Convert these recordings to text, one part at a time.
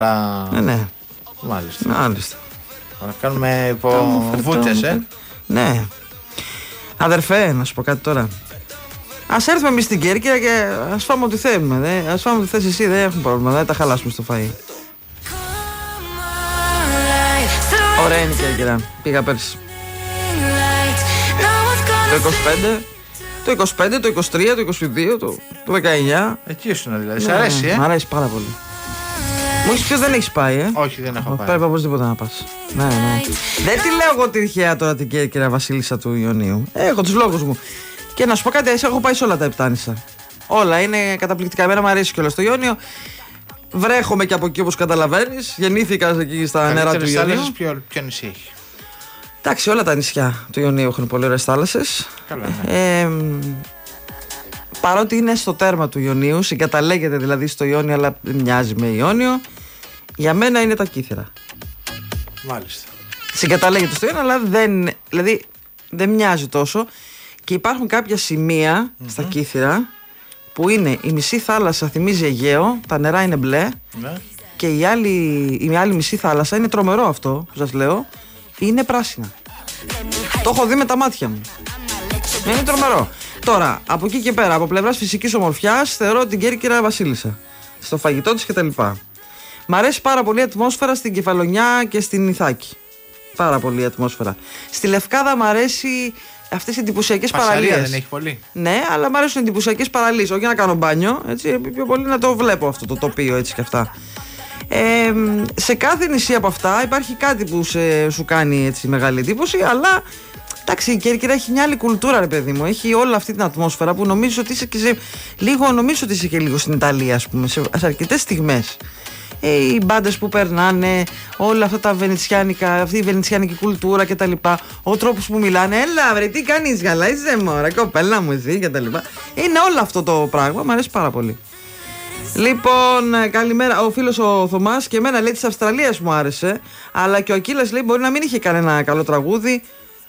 Ναι. Μάλιστα. Να κάνουμε υποβούτες, Ναι. Αδερφέ, να σου πω κάτι τώρα. Ας έρθουμε εμείς στην Κέρκυρα και ας φάμε ό,τι θέλουμε. Ας φάμε ό,τι θες εσύ, δεν έχουμε πρόβλημα. Δεν τα χαλάσουμε στο φαΐ. Ωραία είναι η Κέρκυρα. Πήγα πέρσι. Το 25, το 23, το 22, το 19. Εκεί ήσουν δηλαδή. Σε αρέσει, Μ' αρέσει πάρα πολύ. Μου έχεις πει ότι δεν έχεις πάει, Όχι, δεν έχω πάει. Πρέπει οπωσδήποτε να πας. Ναι. Δεν τη λέω εγώ τυχαία τώρα την Κέρκυρα Βασίλισσα του Ιωνίου. Έχω τους λόγους μου. Και να σου πω κάτι, έχω πάει σε όλα τα Επτάνησα. Όλα είναι καταπληκτικά. Εμένα μου αρέσει κιόλας το Ιόνιο. Βρέχομαι και από εκεί όπως καταλαβαίνεις. Γεννήθηκα εκεί στα νερά του Ιωνίου. Ποιο νησί έχει? Εντάξει, όλα τα νησιά του Ιωνίου έχουν πολύ ωραίες θάλασσες. Καλά, ναι. Παρότι είναι στο τέρμα του Ιωνίου, συγκαταλέγεται δηλαδή στο Ιόνιο, αλλά δεν μοιάζει με Ιόνιο. Για μένα είναι τα Κύθυρα. Μάλιστα. Συγκαταλέγεται στο Ιόνιο, αλλά δεν μοιάζει τόσο. Και υπάρχουν κάποια σημεία στα Κύθυρα που είναι η μισή θάλασσα θυμίζει Αιγαίο, τα νερά είναι μπλε, και η άλλη μισή θάλασσα, είναι τρομερό αυτό που σας λέω, είναι πράσινα. Το έχω δει με τα μάτια μου. Είναι τρομερό. Τώρα, από εκεί και πέρα, από πλευράς φυσικής ομορφιάς, θεωρώ την Κέρκυρα Βασίλισσα. Στο φαγητό της κτλ. Μ' αρέσει πάρα πολύ η ατμόσφαιρα στην Κεφαλονιά και στην Ιθάκη. Πάρα πολύ η ατμόσφαιρα. Στη Λευκάδα μ' αρέσει αυτές οι εντυπωσιακές παραλίες. Δεν έχει πολύ. Ναι, αλλά μ' αρέσουν εντυπωσιακές παραλίες. Όχι για να κάνω μπάνιο, έτσι, πιο πολύ να το βλέπω αυτό το τοπίο έτσι και αυτά. Σε κάθε νησί από αυτά υπάρχει κάτι που σου κάνει έτσι μεγάλη εντύπωση, αλλά εντάξει, η Κέρκυρα έχει μια άλλη κουλτούρα, ρε παιδί μου. Έχει όλη αυτή την ατμόσφαιρα που νομίζω ότι είσαι και λίγο στην Ιταλία, ας πούμε, σε αρκετές στιγμές. Οι μπάντες που περνάνε, όλα αυτά τα βενετσιάνικα, αυτή η βενετσιάνικη κουλτούρα κτλ. Ο τρόπος που μιλάνε, έλα βρε, τι κάνεις, καλά είσαι μωρά, κοπέλα μου εσύ κτλ. Είναι όλο αυτό το πράγμα, μου αρέσει πάρα πολύ. Λοιπόν, καλημέρα. Ο φίλος ο Θωμάς και εμένα λέει της Αυστραλίας μου άρεσε, αλλά και ο Ακύλας λέει μπορεί να μην είχε κανένα καλό τραγούδι.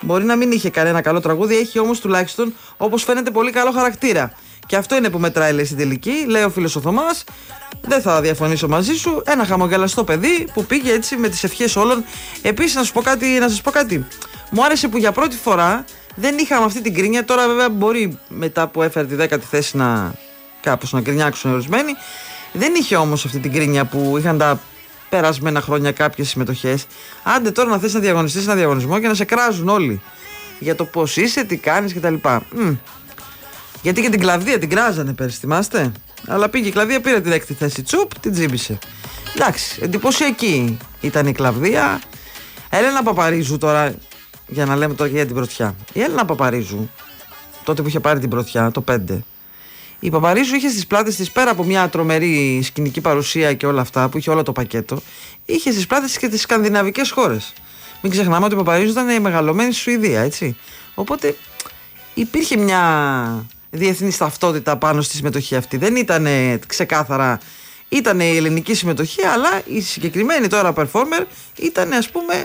Έχει όμως τουλάχιστον, όπως φαίνεται, πολύ καλό χαρακτήρα. Και αυτό είναι που μετράει, λέει, στην τελική. Λέει ο φίλος ο Θωμάς. Δεν θα διαφωνήσω μαζί σου. Ένα χαμογελαστό παιδί που πήγε έτσι με τις ευχές όλων. Επίσης, να σας πω κάτι. Μου άρεσε που για πρώτη φορά δεν είχαμε αυτή την κρίνια. Τώρα, βέβαια, μπορεί μετά που έφερε τη 10η θέση κάπως να κρινιάξουν ορισμένοι. Δεν είχε όμως αυτή την κρίνια που είχαν τα περασμένα χρόνια κάποιες συμμετοχές. Άντε τώρα να θες να διαγωνιστείς ένα διαγωνισμό και να σε κράζουν όλοι για το πώς είσαι, τι κάνεις κτλ. Γιατί και την Κλαβδία την κράζανε πέρυσι, θυμάστε. Αλλά πήγε η Κλαβδία, πήρε τη 10η θέση. Τσουπ, την τζίμπησε. Εντάξει, εντυπωσιακή ήταν η Κλαβδία. Έλενα Παπαρίζου τώρα, για να λέμε τώρα για την πρωτιά. Η Έλενα Παπαρίζου, τότε που είχε πάρει την πρωτιά, το 5. Η Παπαρίζου είχε στις πλάτες της, πέρα από μια τρομερή σκηνική παρουσία και όλα αυτά που είχε όλο το πακέτο, είχε στις πλάτες της και τις σκανδιναβικές χώρες. Μην ξεχνάμε ότι η Παπαρίζου ήταν μεγαλωμένη στη Σουηδία, έτσι. Οπότε υπήρχε μια διεθνή ταυτότητα πάνω στη συμμετοχή αυτή. Δεν ήταν ξεκάθαρα. Ήταν η ελληνική συμμετοχή, αλλά η συγκεκριμένη τώρα performer ήταν, ας πούμε,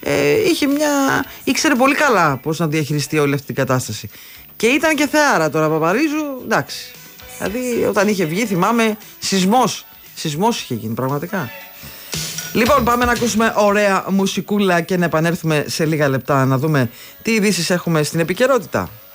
ήξερε πολύ καλά πώς να διαχειριστεί όλη αυτή την κατάσταση. Και ήταν και θεάρα τώρα Παπαρίζου, εντάξει. Δηλαδή όταν είχε βγει, θυμάμαι, σεισμός είχε γίνει πραγματικά. Λοιπόν, πάμε να ακούσουμε ωραία μουσικούλα και να επανέλθουμε σε λίγα λεπτά να δούμε τι ειδήσεις έχουμε στην επικαιρότητα.